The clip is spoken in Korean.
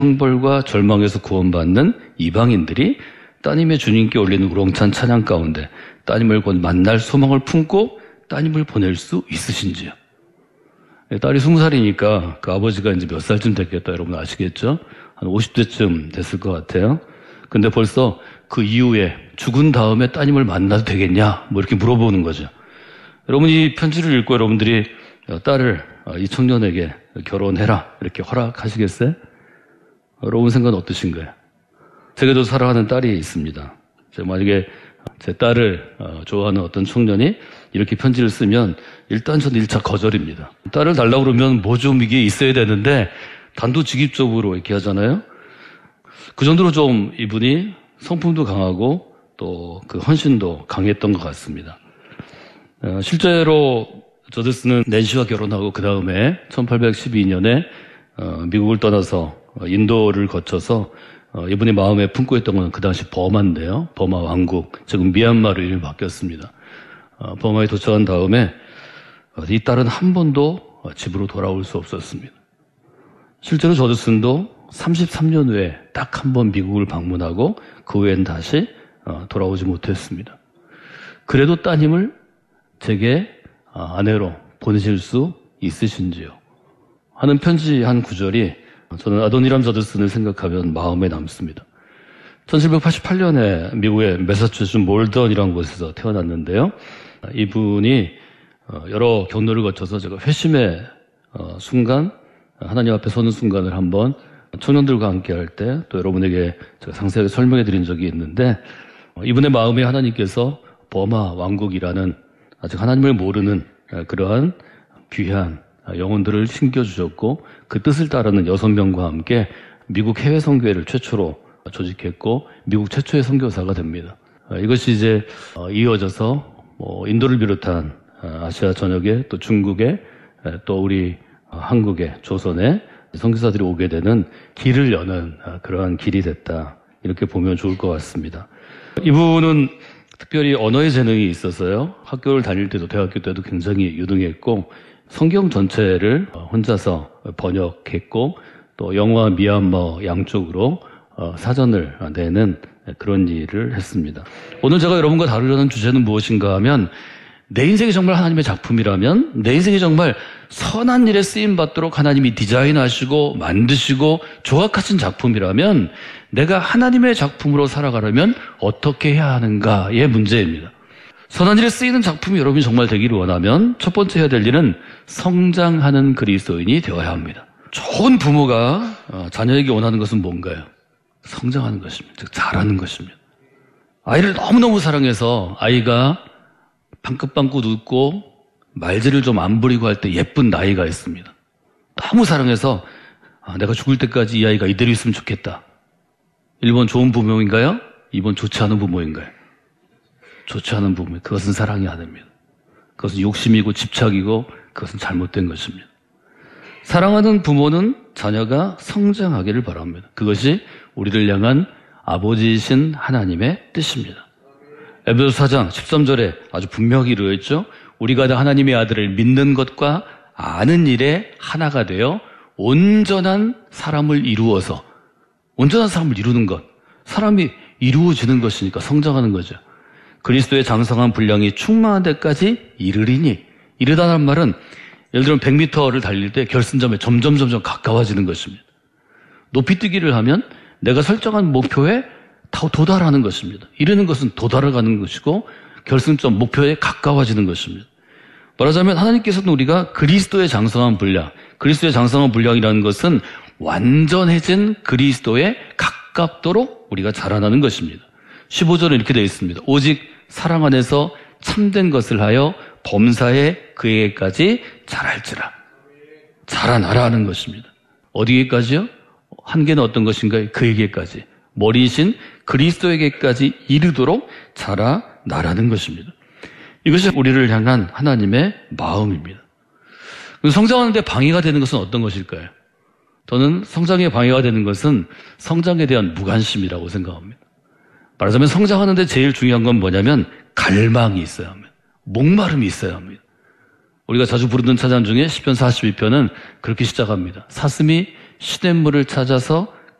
형벌과 절망에서 구원받는 이방인들이 따님의 주님께 올리는 우렁찬 찬양 가운데 따님을 곧 만날 소망을 품고 따님을 보낼 수 있으신지요? 딸이 20살이니까 그 아버지가 이제 몇 살쯤 됐겠다 여러분 아시겠죠? 한 50대쯤 됐을 것 같아요. 근데 벌써 그 이후에 죽은 다음에 따님을 만나도 되겠냐? 뭐 이렇게 물어보는 거죠. 여러분 이 편지를 읽고 여러분들이 딸을 이 청년에게 결혼해라 이렇게 허락하시겠어요? 여러분 생각은 어떠신가요? 제게도 사랑하는 딸이 있습니다. 제가 만약에 제 딸을 좋아하는 어떤 청년이 이렇게 편지를 쓰면 일단 저는 1차 거절입니다. 딸을 달라고 그러면 뭐 좀 이게 있어야 되는데 단도직입적으로 이렇게 하잖아요. 그 정도로 좀 이분이 성품도 강하고 또 그 헌신도 강했던 것 같습니다. 실제로 저드스는 낸시와 결혼하고 그 다음에 1812년에 미국을 떠나서 인도를 거쳐서 이분이 마음에 품고 있던 건 그 당시 버마인데요. 버마 왕국, 지금 미얀마로 이름이 바뀌었습니다. 버마에 도착한 다음에 이 딸은 한 번도 집으로 돌아올 수 없었습니다. 실제로 저드슨도 33년 후에 딱 한 번 미국을 방문하고 그 후엔 다시 돌아오지 못했습니다. 그래도 따님을 제게 아내로 보내실 수 있으신지요? 하는 편지 한 구절이 저는 아도니람 저드슨을 생각하면 마음에 남습니다. 1788년에 미국의 매사추세츠 몰던이라는 곳에서 태어났는데요. 이분이 여러 경로를 거쳐서 제가 회심의 순간, 하나님 앞에 서는 순간을 한번 청년들과 함께 할 때 또 여러분에게 제가 상세하게 설명해 드린 적이 있는데 이분의 마음에 하나님께서 버마 왕국이라는 아직 하나님을 모르는 그러한 귀한 영혼들을 심겨주셨고 그 뜻을 따르는 6명과 함께 미국 해외 선교회를 최초로 조직했고 미국 최초의 선교사가 됩니다. 이것이 이제 이어져서 인도를 비롯한 아시아 전역에 또 중국에 또 우리 한국에 조선에 선교사들이 오게 되는 길을 여는 그러한 길이 됐다. 이렇게 보면 좋을 것 같습니다. 이분은 특별히 언어의 재능이 있어서요. 학교를 다닐 때도 대학교 때도 굉장히 유능했고 성경 전체를 혼자서 번역했고 또 영어와 미얀마 양쪽으로 사전을 내는 그런 일을 했습니다. 오늘 제가 여러분과 다루려는 주제는 무엇인가 하면 내 인생이 정말 하나님의 작품이라면 내 인생이 정말 선한 일에 쓰임받도록 하나님이 디자인하시고 만드시고 조각하신 작품이라면 내가 하나님의 작품으로 살아가려면 어떻게 해야 하는가의 문제입니다. 선한 일에 쓰이는 작품이 여러분이 정말 되기를 원하면 첫 번째 해야 될 일은 성장하는 그리스도인이 되어야 합니다. 좋은 부모가 자녀에게 원하는 것은 뭔가요? 성장하는 것입니다. 즉 자라는 것입니다. 아이를 너무너무 사랑해서 아이가 방긋방긋 웃고 말질을 좀 안 부리고 할 때 예쁜 나이가 있습니다. 너무 사랑해서 내가 죽을 때까지 이 아이가 이대로 있으면 좋겠다. 1번 좋은 부모인가요? 2번 좋지 않은 부모인가요? 좋지 않은 부모. 그것은 사랑이 아닙니다. 그것은 욕심이고 집착이고 그것은 잘못된 것입니다. 사랑하는 부모는 자녀가 성장하기를 바랍니다. 그것이 우리를 향한 아버지이신 하나님의 뜻입니다. 에베소서 4장 13절에 아주 분명히 이루어있죠. 우리가 다 하나님의 아들을 믿는 것과 아는 일에 하나가 되어 온전한 사람을 이루어서 온전한 사람을 이루는 것. 사람이 이루어지는 것이니까 성장하는 거죠. 그리스도의 장성한 분량이 충만한 데까지 이르리니 이르다는 말은 예를 들면 100m를 달릴 때 결승점에 점점 가까워지는 것입니다. 높이 뛰기를 하면 내가 설정한 목표에 도달하는 것입니다. 이르는 것은 도달해가는 것이고 결승점 목표에 가까워지는 것입니다. 말하자면 하나님께서는 우리가 그리스도의 장성한 분량, 그리스도의 장성한 분량이라는 것은 완전해진 그리스도에 가깝도록 우리가 자라나는 것입니다. 15절은 이렇게 되어 있습니다. 오직 사랑 안에서 참된 것을 하여 범사에 그에게까지 자랄지라. 자라나라 하는 것입니다. 어디에까지요? 한계는 어떤 것인가요? 그에게까지. 머리이신 그리스도에게까지 이르도록 자라나라는 것입니다. 이것이 우리를 향한 하나님의 마음입니다. 성장하는 데 방해가 되는 것은 어떤 것일까요? 저는 성장에 방해가 되는 것은 성장에 대한 무관심이라고 생각합니다. 말하자면 성장하는 데 제일 중요한 건 뭐냐면 갈망이 있어야 합니다. 목마름이 있어야 합니다. 우리가 자주 부르는 찬양 중에 시편 42편은 그렇게 시작합니다. 사슴이 시냇물을 찾아서